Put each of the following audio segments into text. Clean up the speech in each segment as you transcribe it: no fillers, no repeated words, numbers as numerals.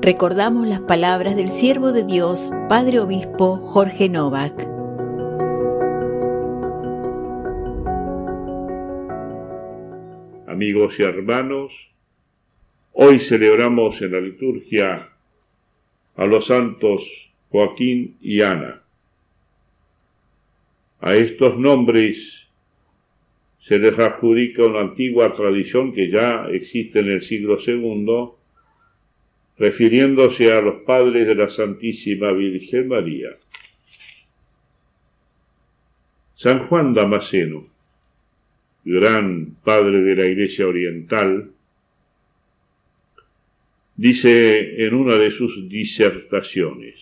Recordamos las palabras del siervo de Dios, Padre Obispo Jorge Novak. Amigos y hermanos, hoy celebramos en la liturgia a los santos Joaquín y Ana. A estos nombres se les adjudica una antigua tradición que ya existe en el siglo II, refiriéndose a los padres de la Santísima Virgen María. San Juan Damasceno, gran padre de la Iglesia Oriental, dice en una de sus disertaciones: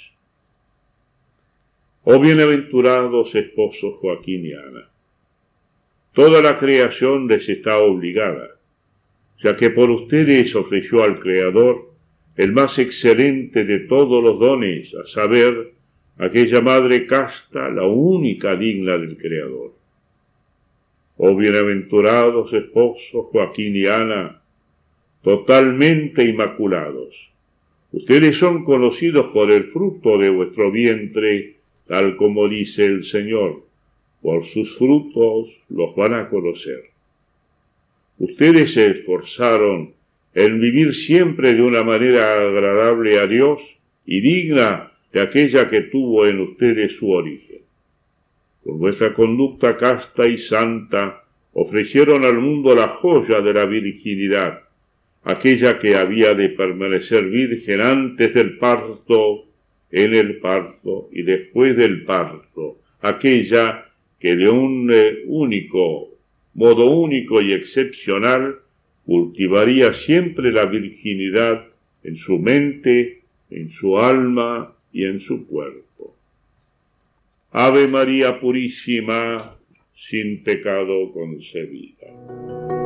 «Oh bienaventurados esposos Joaquín y Ana, toda la creación les está obligada, ya que por ustedes ofreció al Creador el más excelente de todos los dones, a saber, aquella madre casta, la única digna del Creador. Oh bienaventurados esposos Joaquín y Ana, totalmente inmaculados, ustedes son conocidos por el fruto de vuestro vientre, tal como dice el Señor, por sus frutos los van a conocer. Ustedes se esforzaron en vivir siempre de una manera agradable a Dios y digna de aquella que tuvo en ustedes su origen. Con vuestra conducta casta y santa, ofrecieron al mundo la joya de la virginidad, aquella que había de permanecer virgen antes del parto, en el parto y después del parto, aquella que de un modo único y excepcional cultivaría siempre la virginidad en su mente, en su alma y en su cuerpo. Ave María Purísima, sin pecado concebida».